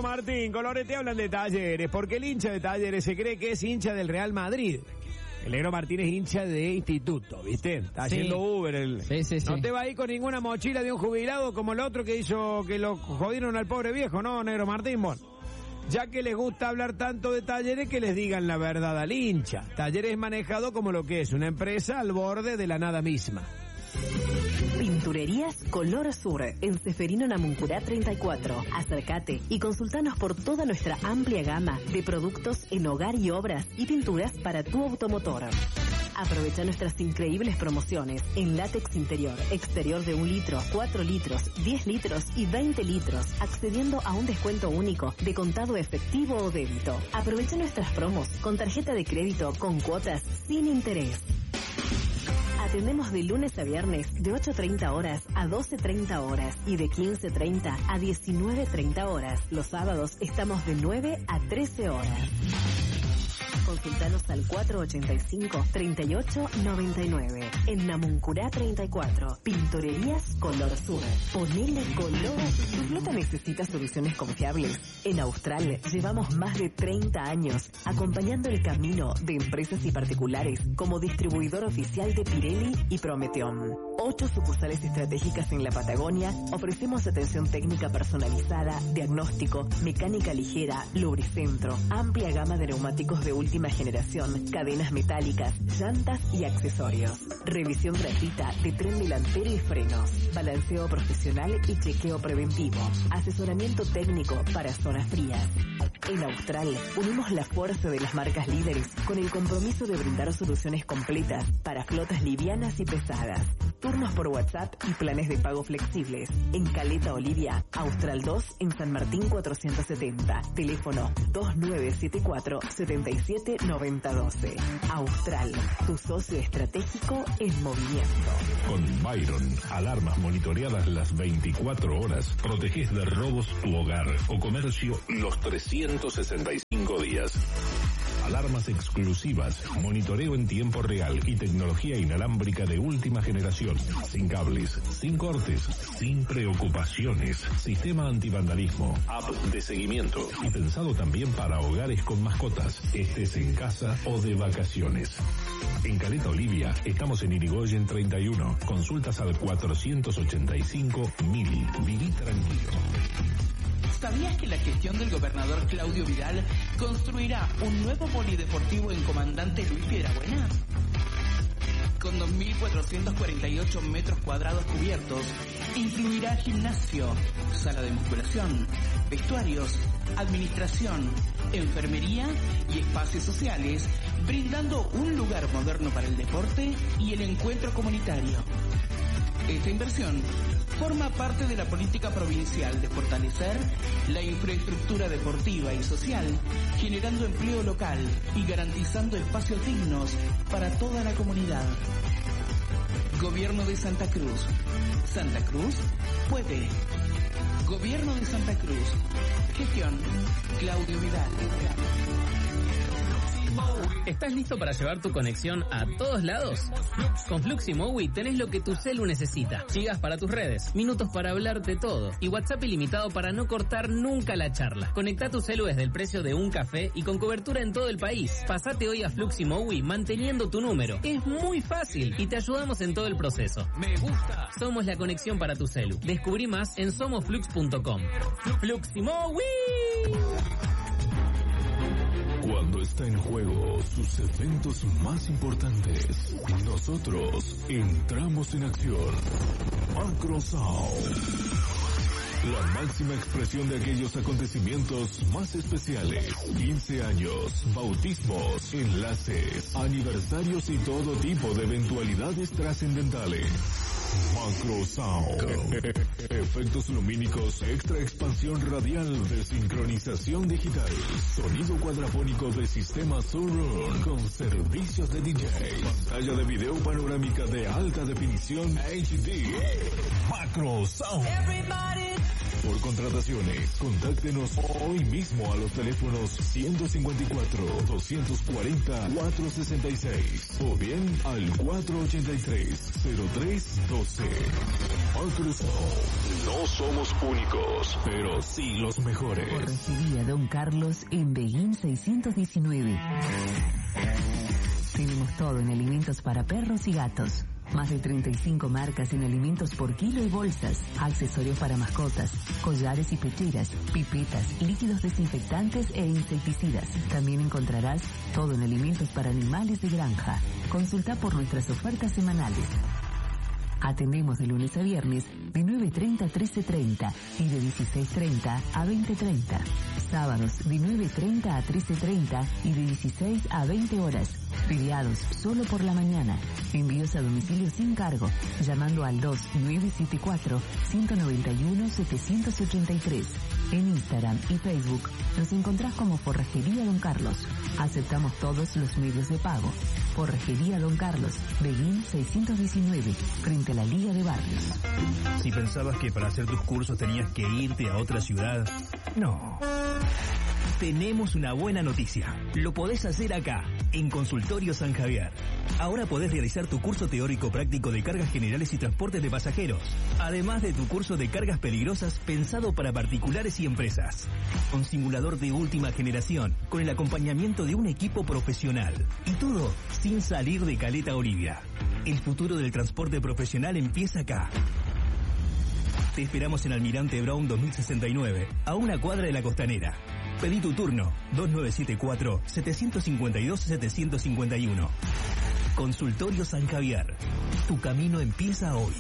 Martín, Colorete hablan de Talleres, porque el hincha de Talleres se cree que es hincha del Real Madrid. El negro Martín es hincha de Instituto, ¿viste? Está haciendo Uber. Sí. No te va a ir con ninguna mochila de un jubilado como el otro que hizo que lo jodieron al pobre viejo, ¿no, negro Martín? Bueno, ya que les gusta hablar tanto de Talleres, que les digan la verdad al hincha. Talleres es manejado como lo que es, una empresa al borde de la nada misma. Pinturerías Color Sur, en Ceferino Namuncurá 34. Acércate y consultanos por toda nuestra amplia gama de productos en hogar y obras y pinturas para tu automotor. Aprovecha nuestras increíbles promociones en látex interior, exterior de 1 litro, 4 litros, 10 litros y 20 litros, accediendo a un descuento único de contado efectivo o débito. Aprovecha nuestras promos con tarjeta de crédito con cuotas sin interés. Atendemos de lunes a viernes de 8:30 horas a 12:30 horas y de 15:30 a 19:30 horas. Los sábados estamos de 9 a 13 horas. Consultanos al 485-3899. En Namuncurá 34. Pinturerías Color Sur. Ponele color. Tu flota necesita soluciones confiables. En Austral llevamos más de 30 años acompañando el camino de empresas y particulares como distribuidor oficial de Pirelli y Prometeon. 8 sucursales estratégicas en la Patagonia. Ofrecemos atención técnica personalizada, diagnóstico, mecánica ligera, lubricentro, amplia gama de neumáticos de última generación, cadenas metálicas, llantas y accesorios. Revisión gratuita de tren delantero y frenos, balanceo profesional y chequeo preventivo, asesoramiento técnico para zonas frías. En Austral unimos la fuerza de las marcas líderes con el compromiso de brindar soluciones completas para flotas livianas y pesadas. Turnos por WhatsApp y planes de pago flexibles. En Caleta Olivia, Austral 2 en San Martín 470. Teléfono 2974-779012. Austral, tu socio estratégico en movimiento. Con Byron, alarmas monitoreadas las 24 horas. Proteges de robos tu hogar o comercio los 365 días. Alarmas exclusivas, monitoreo en tiempo real y tecnología inalámbrica de última generación. Sin cables, sin cortes, sin preocupaciones. Sistema antivandalismo, app de seguimiento y pensado también para hogares con mascotas, estés en casa o de vacaciones. En Caleta Olivia estamos en Irigoyen 31. Consultas al 485.000. Viví tranquilo. ¿Sabías que la gestión del gobernador Claudio Vidal construirá un nuevo polideportivo en Comandante Luis Piedrabuena? Con 2.448 metros cuadrados cubiertos, incluirá gimnasio, sala de musculación, vestuarios, administración, enfermería y espacios sociales, brindando un lugar moderno para el deporte y el encuentro comunitario. Esta inversión forma parte de la política provincial de fortalecer la infraestructura deportiva y social, generando empleo local y garantizando espacios dignos para toda la comunidad. Gobierno de Santa Cruz. Santa Cruz puede. Gobierno de Santa Cruz. Gestión Claudio Vidal. ¿Estás listo para llevar tu conexión a todos lados? Con Fluximowi tenés lo que tu celu necesita. Gigas para tus redes, minutos para hablar de todo y WhatsApp ilimitado para no cortar nunca la charla. Conectá tu celu desde el precio de un café y con cobertura en todo el país. Pasate hoy a Fluximowi manteniendo tu número. Es muy fácil y te ayudamos en todo el proceso. Me gusta. Somos la conexión para tu celu. Descubrí más en somosflux.com. Fluximowi. Cuando está en juego sus eventos más importantes, nosotros entramos en acción. Macrosound. La máxima expresión de aquellos acontecimientos más especiales. 15 años, bautismos, enlaces, aniversarios y todo tipo de eventualidades trascendentales. Macrosound. Efectos lumínicos, extra expansión radial de sincronización digital. Sonido cuadrafónico de sistema Surround con servicios de DJ. Pantalla de video panorámica de alta definición HD. Macrosound. Por contrataciones, contáctenos hoy mismo a los teléfonos 154-240-466 o bien al 483-0312. Microsoft. No somos únicos, pero sí los mejores. Forrajería Don Carlos en Beguín 619. Tenemos todo en alimentos para perros y gatos. Más de 35 marcas en alimentos por kilo y bolsas, accesorios para mascotas, collares y pecheras, pipetas, líquidos desinfectantes e insecticidas. También encontrarás todo en alimentos para animales de granja. Consulta por nuestras ofertas semanales. Atendemos de lunes a viernes de 9:30 a 13:30 y de 16:30 a 20:30. Sábados de 9:30 a 13:30 y de 16 a 20 horas. Feriados solo por la mañana. Envíos a domicilio sin cargo, llamando al 2974-191-783. En Instagram y Facebook nos encontrás como Forrajería Don Carlos. Aceptamos todos los medios de pago. Forrajería Don Carlos, Beguín 619, frente a la Liga de Barrios. Si pensabas que para hacer tus cursos tenías que irte a otra ciudad, no. Tenemos una buena noticia. Lo podés hacer acá, en Consultorio San Javier. Ahora podés realizar tu curso teórico práctico de cargas generales y transportes de pasajeros, además de tu curso de cargas peligrosas pensado para particulares y empresas. Un simulador de última generación, con el acompañamiento de un equipo profesional. Y todo sin salir de Caleta Olivia. El futuro del transporte profesional empieza acá. Te esperamos en Almirante Brown 2069, a una cuadra de la Costanera. Pedí tu turno, 2974-752-751. Consultorio San Javier. Tu camino empieza hoy.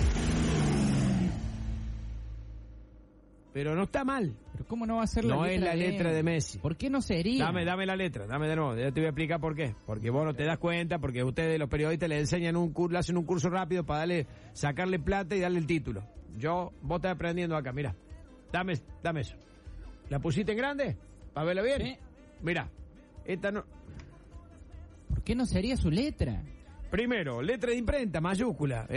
Pero no está mal. ¿Pero cómo no va a ser la letra? No es la letra de Messi. ¿Por qué no sería? Dame la letra, dame de nuevo. Ya te voy a explicar por qué. Porque vos no te das cuenta, porque ustedes los periodistas le enseñan le hacen un curso rápido para sacarle plata y darle el título. Vos estás aprendiendo acá, mira. Dame eso. ¿La pusiste en grande? ¿Para verla bien? Sí. Mira, esta no... ¿Por qué no sería su letra? Primero, letra de imprenta, mayúscula.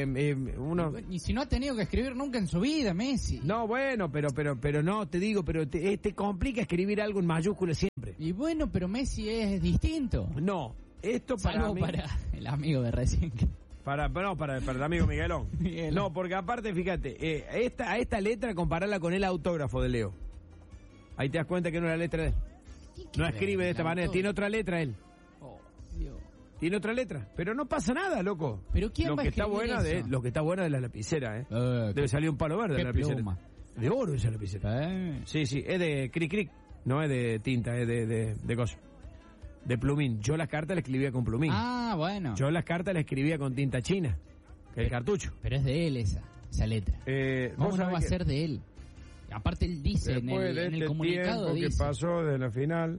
Y si no ha tenido que escribir nunca en su vida, Messi. No, bueno, pero no, te digo, pero te complica escribir algo en mayúscula siempre. Y bueno, pero Messi es distinto. No, esto para Salvo mí... para el amigo de recién. Para el amigo Miguelón. Miguelón. No, porque aparte, fíjate, a esta letra compararla con el autógrafo de Leo. Ahí te das cuenta que no es la letra de él. No escribe de esta manera, tiene otra letra él. Oh, Dios. Tiene otra letra, pero no pasa nada, loco. Pero ¿quién va a escribir eso? Lo que está buena de la lapicera, debe salir un palo verde de la lapicera. Pluma. De oro esa lapicera. Sí, es de cric, no es de tinta, es de cosa. De plumín. Yo las cartas las escribía con plumín. Ah, bueno. Yo las cartas las escribía con tinta china, que es el cartucho. Pero es de él esa letra. ¿Cómo no va a ser de él? Aparte él dice en el comunicado, tiempo dice... que pasó de la final,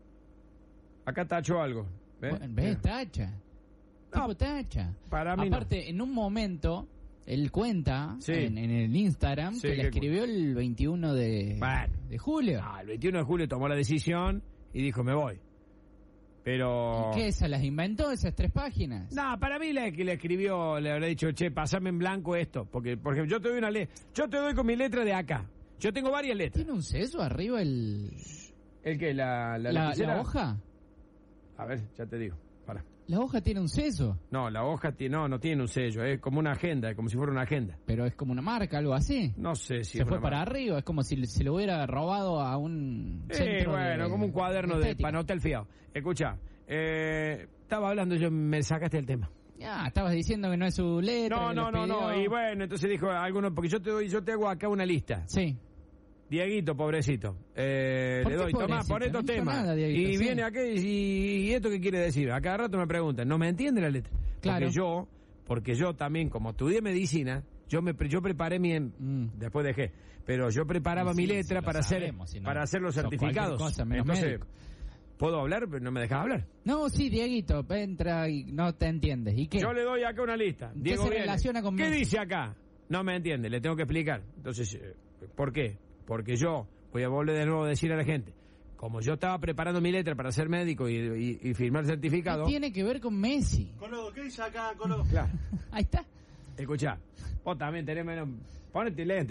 acá tacho algo. ¿Ves? Bueno, tacha. No, Tipo tacha. Para mí aparte, en un momento, él cuenta en el Instagram que le escribió el 21 de julio. El 21 de julio tomó la decisión y dijo, me voy. Pero... ¿Y qué? ¿Se las inventó esas 3 páginas? No, para mí la que le escribió, le habrá dicho, che, pasame en blanco esto. Porque, por ejemplo, yo te doy con mi letra de acá. Yo tengo varias letras. ¿Tiene un sello arriba el...? ¿El qué? ¿La hoja? A ver, ya te digo, para. ¿La hoja tiene un sello? No, la hoja no tiene un sello, es como una agenda, es como si fuera una agenda. ¿Pero es como una marca, algo así? No sé si se fue para arriba, es como si se lo hubiera robado a un centro como un cuaderno de Panotel fiado. Escucha, estaba hablando yo, me sacaste el tema. Ya, estabas diciendo que no es su letra. No, y bueno, entonces dijo porque yo te hago acá una lista. Sí. Dieguito, pobrecito. Le doy, tomá, pon estos temas. Nada, Dieguito, y viene aquí y ¿esto qué quiere decir? A cada rato me preguntan, no me entiende la letra. Claro. Porque yo también, como estudié medicina, yo preparé después dejé, pero yo preparaba mi letra para hacer los certificados. Entonces, ¿puedo hablar? Pero no me dejas hablar. No, sí, Dieguito, entra y no te entiendes. ¿Y qué? Yo le doy acá una lista. Diego ¿Qué se relaciona con ¿Qué dice acá? No me entiende, le tengo que explicar. Entonces, ¿por qué? Porque yo voy a volver de nuevo a decir a la gente, como yo estaba preparando mi letra para ser médico y firmar certificado... ¿Qué tiene que ver con Messi? Colo, ¿qué dice acá, Colo? Claro. Ahí está. Escuchá, vos también tenés menos... Ponete lente, loco.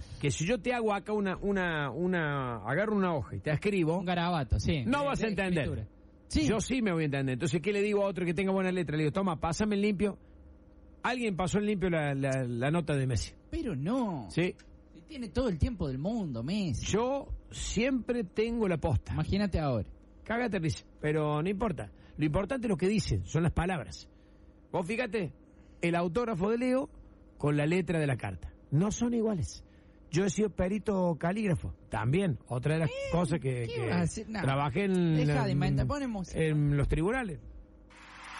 que si yo te hago acá agarro una hoja y te escribo... Un garabato, sí. No vas a entender. Sí. Yo sí me voy a entender. Entonces, ¿qué le digo a otro que tenga buena letra? Le digo, toma, pásame el limpio. Alguien pasó en limpio la nota de Messi. Pero no. Sí. Tiene todo el tiempo del mundo, Messi. Yo siempre tengo la posta. Imagínate ahora. Cágate risa, pero no importa. Lo importante es lo que dicen, son las palabras. Vos fíjate, el autógrafo de Leo con la letra de la carta. No son iguales. Yo he sido perito calígrafo, también. Otra de las cosas que trabajé en los tribunales.